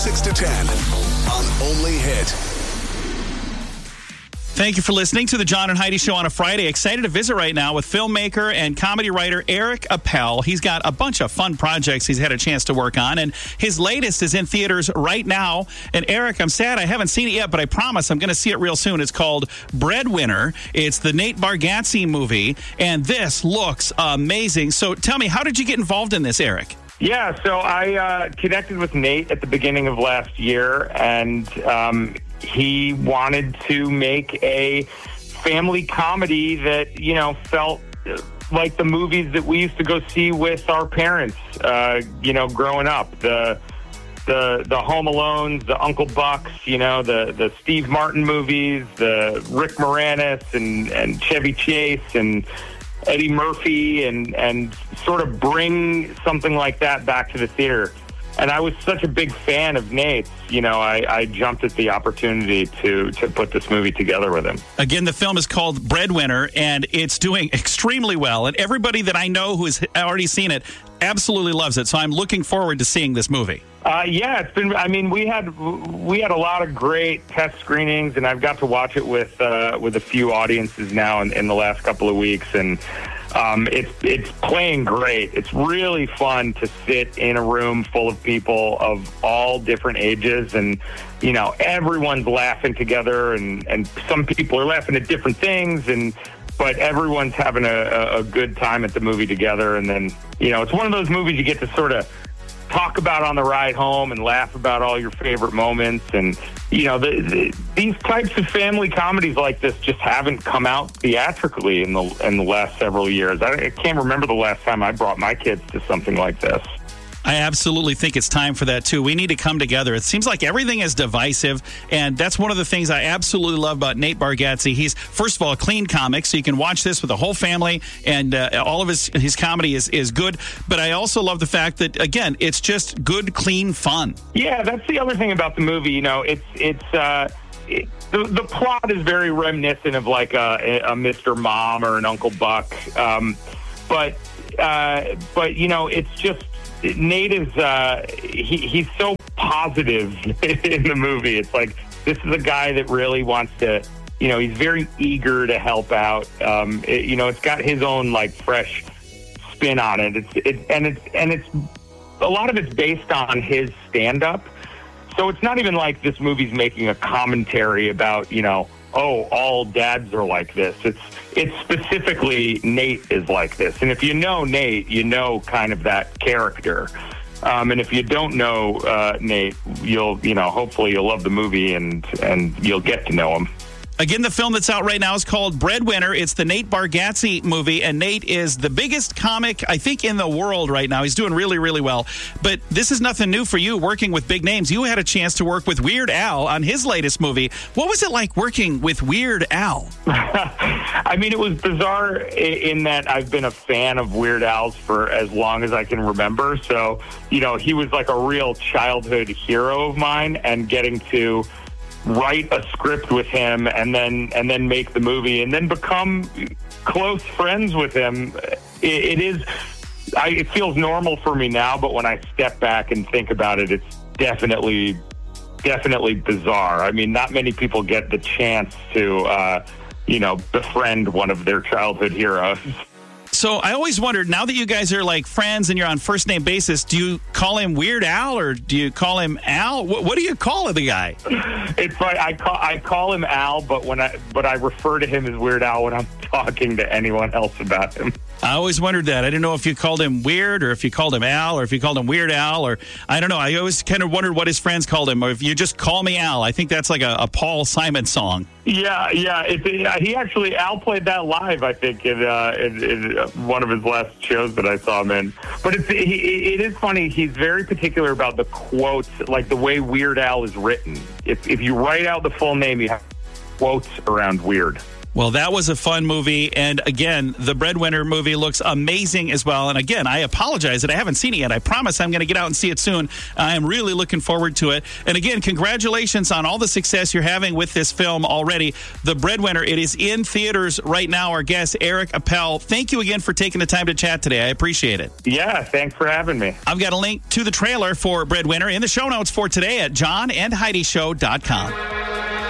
6 to 10 on Only Hit. Thank you for listening to the John and Heidi Show on a Friday. Excited to visit right now with filmmaker and comedy writer Eric Appel. He's got a bunch of fun projects he's had a chance to work on, and his latest is in theaters right now. And Eric, I'm sad I haven't seen it yet, but I promise I'm going to see it real soon. It's called Breadwinner. It's the Nate Bargatze movie, and this looks amazing. So tell me, how did you get involved in this, Eric? Yeah, so I connected with Nate at the beginning of last year, and he wanted to make a family comedy that, you know, felt like the movies that we used to go see with our parents, growing up. The Home Alones, the Uncle Bucks, the Steve Martin movies, the Rick Moranis and Chevy Chase and Eddie Murphy, and sort of bring something like that back to the theater. And I was such a big fan of Nate's, I jumped at the opportunity to put this movie together with him. Again, the film is called Breadwinner, and it's doing extremely well. And everybody that I know who has already seen it absolutely loves it. So I'm looking forward to seeing this movie. Yeah, it's been. I mean, we had a lot of great test screenings, and I've got to watch it with a few audiences now in the last couple of weeks, and it's playing great. It's really fun to sit in a room full of people of all different ages, and everyone's laughing together, and some people are laughing at different things, but everyone's having a good time at the movie together. And then it's one of those movies you get to sort of talk about on the ride home and laugh about all your favorite moments. And, these types of family comedies like this just haven't come out theatrically in the last several years. I can't remember the last time I brought my kids to something like this. I absolutely think it's time for that, too. We need to come together. It seems like everything is divisive, and that's one of the things I absolutely love about Nate Bargatze. He's, first of all, a clean comic, so you can watch this with the whole family, and all of his comedy is good. But I also love the fact that, again, it's just good, clean fun. Yeah, that's the other thing about the movie. The plot is very reminiscent of like a Mr. Mom or an Uncle Buck. But it's just, Nate is he's so positive in the movie. It's like, this is a guy that really wants to, he's very eager to help out. It's got his own like fresh spin on it. It's a lot of it's based on his stand-up. So it's not even like this movie's making a commentary about, all dads are like this. It's specifically Nate is like this. And if you know Nate, you know kind of that character. And if you don't know Nate, you'll, hopefully you'll love the movie and you'll get to know him. Again, the film that's out right now is called Breadwinner. It's the Nate Bargatze movie, and Nate is the biggest comic, I think, in the world right now. He's doing really, really well. But this is nothing new for you, working with big names. You had a chance to work with Weird Al on his latest movie. What was it like working with Weird Al? I mean, it was bizarre in that I've been a fan of Weird Al's for as long as I can remember. So, he was like a real childhood hero of mine, and getting to write a script with him and then make the movie and then become close friends with him. It feels normal for me now, but when I step back and think about it, it's definitely bizarre. I mean, not many people get the chance to, befriend one of their childhood heroes. So I always wondered, now that you guys are like friends and you're on first name basis, do you call him Weird Al or do you call him Al? What do you call the guy? It's like I call him Al, but I refer to him as Weird Al when I'm talking to anyone else about him. I always wondered that. I didn't know if you called him Weird or if you called him Al or if you called him Weird Al, or I don't know. I always kind of wondered what his friends called him, or if you just call me Al. I think that's like a Paul Simon song. Yeah. Al played that live, I think, in one of his last shows that I saw him in. But it is funny. He's very particular about the quotes, like the way Weird Al is written. If you write out the full name, you have quotes around Weird. Well, that was a fun movie. And again, the Breadwinner movie looks amazing as well. And again, I apologize that I haven't seen it yet. I promise I'm going to get out and see it soon. I am really looking forward to it. And again, congratulations on all the success you're having with this film already. The Breadwinner, it is in theaters right now. Our guest, Eric Appel. Thank you again for taking the time to chat today. I appreciate it. Yeah, thanks for having me. I've got a link to the trailer for Breadwinner in the show notes for today at johnandheidishow.com.